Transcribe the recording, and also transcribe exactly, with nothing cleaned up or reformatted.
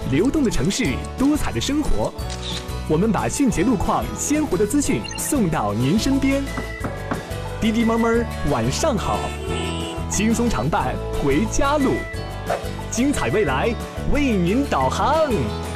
流动的城市，多彩的生活，我们把迅捷路况、鲜活的资讯送到您身边。滴滴猫猫晚上好，轻松常伴回家路，精彩未来为您导航。